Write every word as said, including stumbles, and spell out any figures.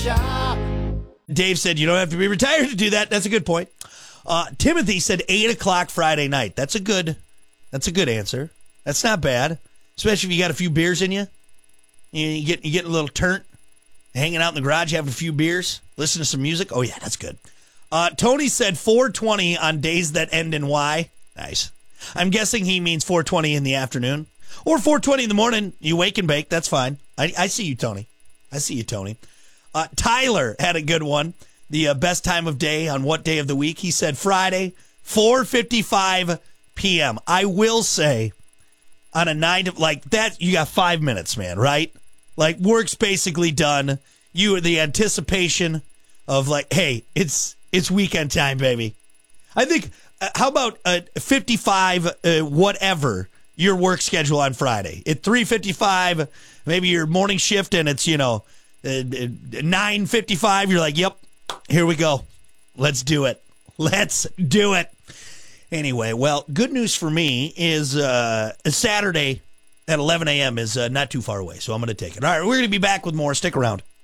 shop. Dave said you don't have to be retired to do that. That's a good point. Uh, Timothy said eight o'clock Friday night. That's a good, that's a good answer. That's not bad, especially if you got a few beers in you. You, you get you get a little turnt, hanging out in the garage, having a few beers, listening to some music. Oh yeah, that's good. Uh, Tony said four twenty on days that end in Y. Nice. I'm guessing he means four twenty in the afternoon or four twenty in the morning. You wake and bake. That's fine. I, I see you, Tony. I see you, Tony. Uh, Tyler had a good one. The uh, best time of day on what day of the week? He said Friday, four fifty-five p.m. I will say on a nine to, like that, you got five minutes, man, right? Like work's basically done. You the anticipation of like, hey, it's it's weekend time, baby. I think, uh, how about uh, fifty-five, uh, whatever, your work schedule on Friday? At three fifty-five, maybe your morning shift, and it's, you know, uh, nine fifty-five, you're like, yep, here we go. Let's do it. Let's do it. Anyway, well, good news for me is uh, Saturday at eleven a.m. is uh, not too far away, so I'm going to take it. All right, we're going to be back with more. Stick around.